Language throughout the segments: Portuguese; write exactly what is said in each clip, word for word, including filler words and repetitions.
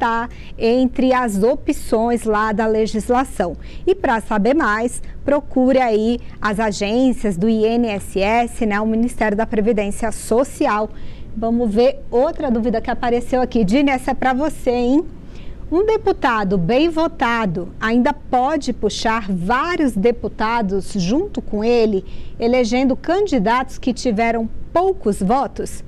está entre as opções lá da legislação. E para saber mais, procure aí as agências do I N S S, né, o Ministério da Previdência Social. Vamos ver outra dúvida que apareceu aqui. Dini, essa é para você, hein? Um deputado bem votado ainda pode puxar vários deputados junto com ele, elegendo candidatos que tiveram poucos votos?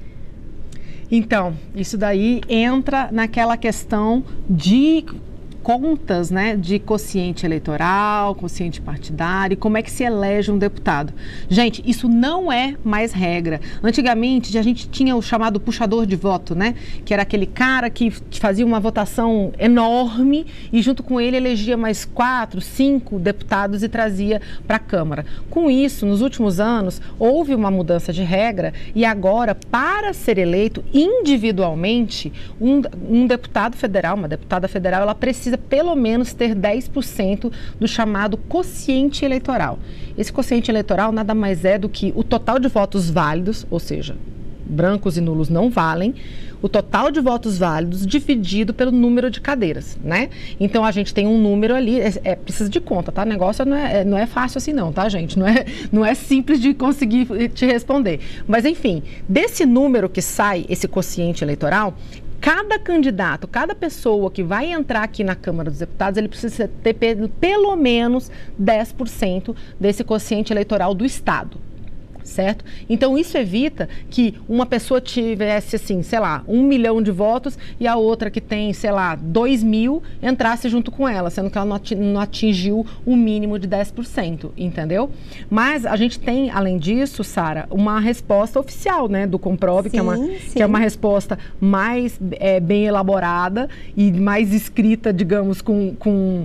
Então, isso daí entra naquela questão de contas, né, de quociente eleitoral, quociente partidário, como é que se elege um deputado. Gente, isso não é mais regra. Antigamente, a gente tinha o chamado puxador de voto, né, que era aquele cara que fazia uma votação enorme e junto com ele elegia mais quatro, cinco deputados e trazia para a Câmara. Com isso, nos últimos anos, houve uma mudança de regra e agora, para ser eleito individualmente, um, um deputado federal, uma deputada federal, ela precisa pelo menos ter dez por cento do chamado quociente eleitoral. Esse quociente eleitoral nada mais é do que o total de votos válidos, ou seja, brancos e nulos não valem, o total de votos válidos dividido pelo número de cadeiras, né? Então, a gente tem um número ali, é, é, precisa de conta, tá? O negócio não é, não é fácil assim não, tá, gente? Não é, não é simples de conseguir te responder. Mas, enfim, desse número que sai, esse quociente eleitoral, cada candidato, cada pessoa que vai entrar aqui na Câmara dos Deputados, ele precisa ter pelo menos dez por cento desse quociente eleitoral do Estado. Certo? Então, isso evita que uma pessoa tivesse, assim, sei lá, um milhão de votos e a outra que tem, sei lá, dois mil, entrasse junto com ela, sendo que ela não atingiu o mínimo de dez por cento, entendeu? Mas a gente tem, além disso, Sara, uma resposta oficial, né, do Comprove, sim, que, é uma, que é uma resposta mais é, bem elaborada e mais escrita, digamos, com, com,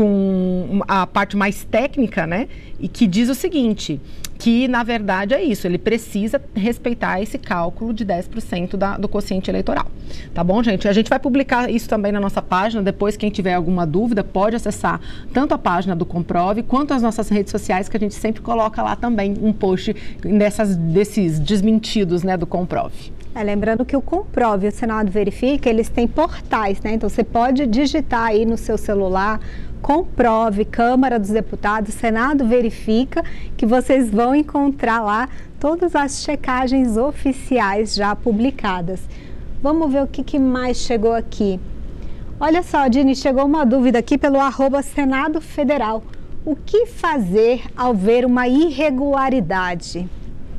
com a parte mais técnica, né, e que diz o seguinte, que, na verdade, é isso, ele precisa respeitar esse cálculo de dez por cento da, do quociente eleitoral. Tá bom, gente? A gente vai publicar isso também na nossa página, depois quem tiver alguma dúvida pode acessar tanto a página do Comprove quanto as nossas redes sociais, que a gente sempre coloca lá também um post dessas, desses desmentidos, né, do Comprove. É, lembrando que o Comprove e o Senado Verifica, eles têm portais, né? Então, você pode digitar aí no seu celular, Comprove, Câmara dos Deputados, Senado Verifica, que vocês vão encontrar lá todas as checagens oficiais já publicadas. Vamos ver o que, que mais chegou aqui. Olha só, Dini, chegou uma dúvida aqui pelo arroba Senado Federal. O que fazer ao ver uma irregularidade?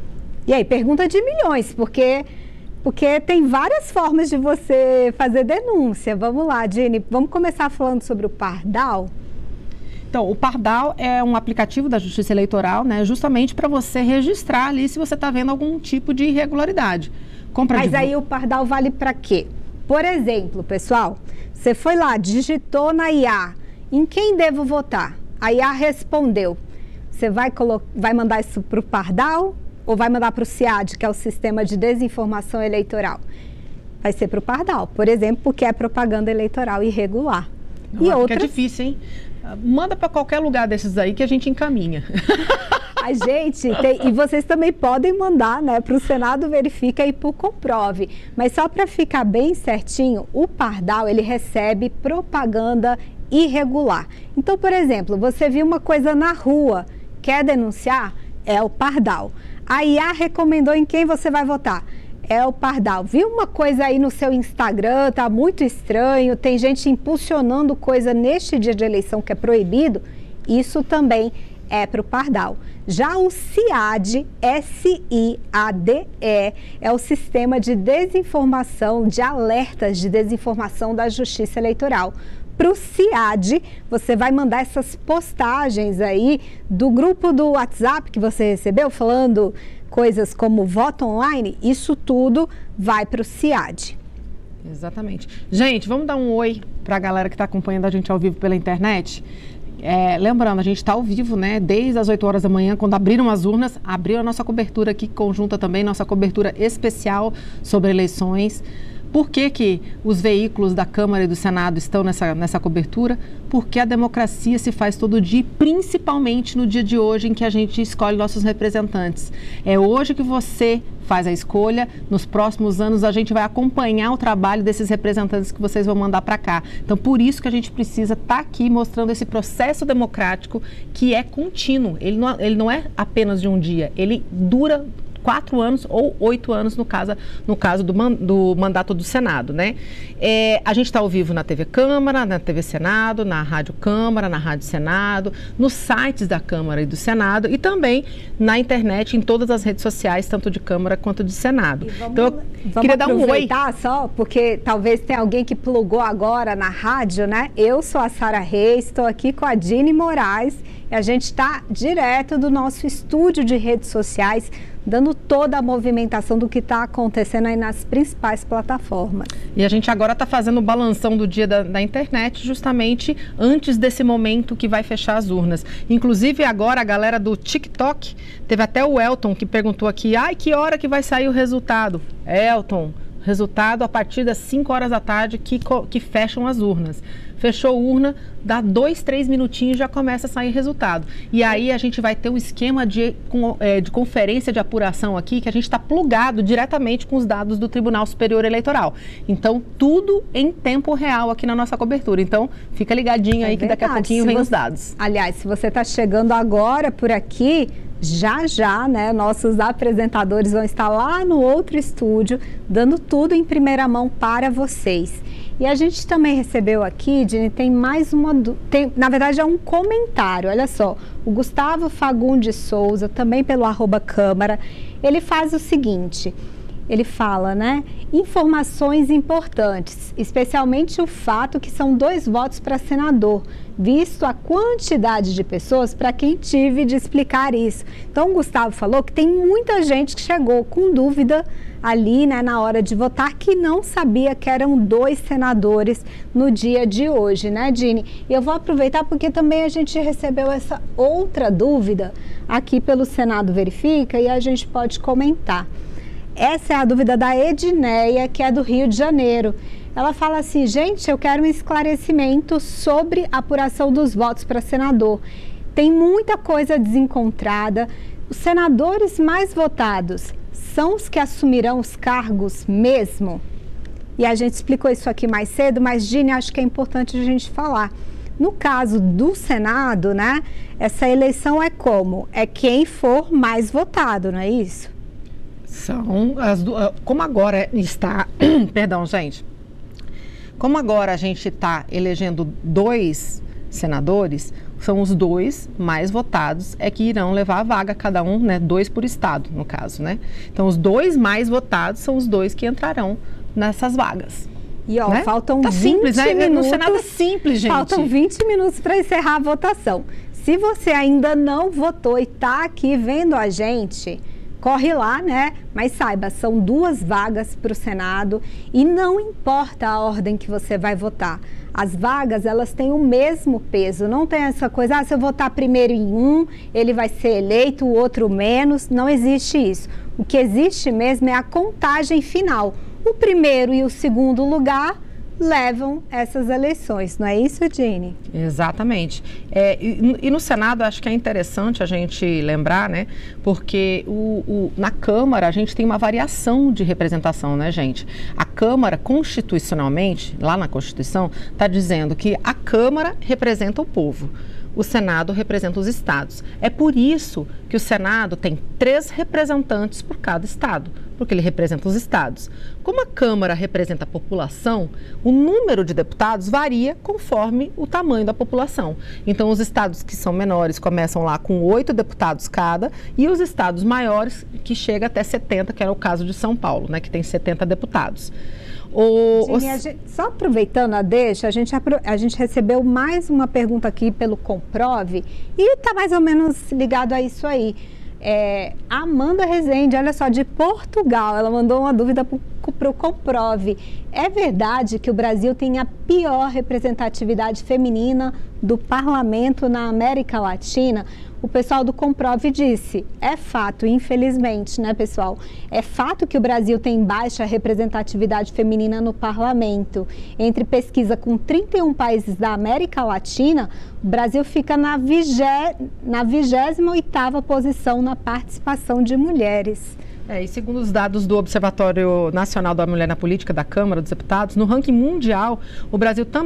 E aí, pergunta de milhões, porque... Porque tem várias formas de você fazer denúncia. Vamos lá, Dini, vamos começar falando sobre o Pardal? Então, o Pardal é um aplicativo da Justiça Eleitoral, né, justamente para você registrar ali se você está vendo algum tipo de irregularidade. Compra Mas de... aí o Pardal vale para quê? Por exemplo, pessoal, você foi lá, digitou na I A, em quem devo votar? A I A respondeu. Você vai, colo... vai mandar isso para o Pardal? Ou vai mandar para o SIAD, que é o Sistema de Desinformação Eleitoral? Vai ser para o Pardal, por exemplo, porque é propaganda eleitoral irregular. Não, e outras... é difícil, hein? Manda para qualquer lugar desses aí que a gente encaminha. A gente tem, e vocês também podem mandar, né, para o Senado Verifica e para o Comprove. Mas só para ficar bem certinho, o Pardal, ele recebe propaganda irregular. Então, por exemplo, você viu uma coisa na rua, quer denunciar? É o Pardal. A I A recomendou em quem você vai votar? É o Pardal. Viu uma coisa aí no seu Instagram, tá muito estranho, tem gente impulsionando coisa neste dia de eleição que é proibido? Isso também é para o Pardal. Já o SIAD, S I A D E, é o Sistema de Desinformação, de Alertas de Desinformação da Justiça Eleitoral. Para o SIAD, você vai mandar essas postagens aí do grupo do WhatsApp que você recebeu, falando coisas como voto online, isso tudo vai para o SIAD. Exatamente. Gente, vamos dar um oi para a galera que está acompanhando a gente ao vivo pela internet. É, lembrando, a gente está ao vivo, né? Desde as oito horas da manhã, quando abriram as urnas, abriu a nossa cobertura aqui conjunta também, nossa cobertura especial sobre eleições. Por que que os veículos da Câmara e do Senado estão nessa, nessa cobertura? Porque a democracia se faz todo dia, principalmente no dia de hoje em que a gente escolhe nossos representantes. É hoje que você faz a escolha, nos próximos anos a gente vai acompanhar o trabalho desses representantes que vocês vão mandar para cá. Então, por isso que a gente precisa estar aqui mostrando esse processo democrático que é contínuo. Ele não, ele não é apenas de um dia, ele dura quatro anos ou oito anos no caso, no caso do, man, do mandato do Senado, né? É, a gente está ao vivo na T V Câmara, na T V Senado, na Rádio Câmara, na Rádio Senado, nos sites da Câmara e do Senado e também na internet, em todas as redes sociais, tanto de Câmara quanto de Senado. Vamos, então, eu vamos queria dar um oi. Só, porque talvez tenha alguém que plugou agora na rádio, né? Eu sou a Sara Reis, estou aqui com a Dini Moraes e a gente está direto do nosso estúdio de redes sociais, dando toda a movimentação do que está acontecendo aí nas principais plataformas. E a gente agora está fazendo o balanção do dia da, da internet, justamente antes desse momento que vai fechar as urnas. Inclusive agora a galera do TikTok, teve até o Elton que perguntou aqui, ai, que hora que vai sair o resultado? Elton, resultado a partir das cinco horas da tarde que, que fecham as urnas. Fechou urna, dá dois, três minutinhos e já começa a sair resultado. E aí a gente vai ter um esquema de, de conferência de apuração aqui, que a gente está plugado diretamente com os dados do Tribunal Superior Eleitoral. Então, tudo em tempo real aqui na nossa cobertura. Então, fica ligadinho aí é que daqui a pouquinho vem os dados. Aliás, se você está chegando agora por aqui, já já, né, nossos apresentadores vão estar lá no outro estúdio, dando tudo em primeira mão para vocês. E a gente também recebeu aqui, Dini, tem mais uma, tem, na verdade é um comentário, olha só, o Gustavo Fagundes Souza, também pelo arroba Câmara, ele faz o seguinte, ele fala, né, informações importantes, especialmente o fato que são dois votos para senador, visto a quantidade de pessoas para quem tive de explicar isso. Então, o Gustavo falou que tem muita gente que chegou com dúvida ali, né, na hora de votar, que não sabia que eram dois senadores no dia de hoje, né, Dini? E eu vou aproveitar porque também a gente recebeu essa outra dúvida aqui pelo Senado Verifica e a gente pode comentar. Essa é a dúvida da Edneia, que é do Rio de Janeiro. Ela fala assim, gente, eu quero um esclarecimento sobre a apuração dos votos para senador. Tem muita coisa desencontrada. Os senadores mais votados são os que assumirão os cargos mesmo? E a gente explicou isso aqui mais cedo, mas, Dini, acho que é importante a gente falar. No caso do Senado, né, essa eleição é como? É quem for mais votado, não é isso? São as duas. Como agora está... Perdão, gente. Como agora a gente está elegendo dois senadores, são os dois mais votados é que irão levar a vaga, cada um, né, dois por estado, no caso, né? Então, os dois mais votados são os dois que entrarão nessas vagas. E, ó, né? faltam tá vinte simples, né? minutos. No Senado é simples, gente. Faltam vinte minutos para encerrar a votação. Se você ainda não votou e está aqui vendo a gente, corre lá, né? Mas saiba, são duas vagas para o Senado e não importa a ordem que você vai votar. As vagas, elas têm o mesmo peso, não tem essa coisa, ah, se eu votar primeiro em um, ele vai ser eleito, o outro menos, não existe isso. O que existe mesmo é a contagem final. O primeiro e o segundo lugar levam essas eleições, não é isso, Dini? Exatamente. É, e, e no Senado, acho que é interessante a gente lembrar, né? Porque o, o, na Câmara a gente tem uma variação de representação, né, gente? A Câmara, constitucionalmente, lá na Constituição, está dizendo que a Câmara representa o povo. O Senado representa os estados. É por isso que o Senado tem três representantes por cada estado, porque ele representa os estados. Como a Câmara representa a população, o número de deputados varia conforme o tamanho da população. Então, os estados que são menores começam lá com oito deputados cada, e os estados maiores que chega até setenta, que é o caso de São Paulo, né, que tem setenta deputados. O, Dini, a gente, só aproveitando a deixa, a gente, a gente recebeu mais uma pergunta aqui pelo Comprove e está mais ou menos ligado a isso aí. É, Amanda Rezende, olha só, de Portugal, ela mandou uma dúvida para o Comprove. É verdade que o Brasil tem a pior representatividade feminina do parlamento na América Latina? o pessoal do Comprove disse, é fato, infelizmente, né, pessoal? É fato que o Brasil tem baixa representatividade feminina no parlamento. Entre pesquisa com trinta e um países da América Latina, o Brasil fica na, vigé... na vigésima oitava posição na participação de mulheres. É, e segundo os dados do Observatório Nacional da Mulher na Política da Câmara dos Deputados, no ranking mundial, o Brasil também